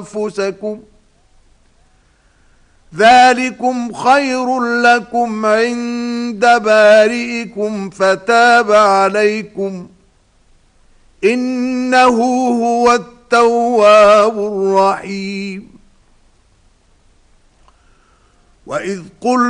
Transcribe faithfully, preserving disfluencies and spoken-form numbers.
أنفسكم ذلكم خير لكم عند بارئكم فتاب عليكم إنه هو التواب الرحيم. وإذ قلت